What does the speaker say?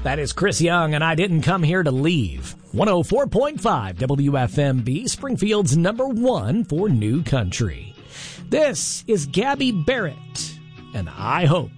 That is Chris Young, and I Didn't Come Here to Leave. 104.5 WFMB, Springfield's #1 for new country. This is Gabby Barrett, and I Hope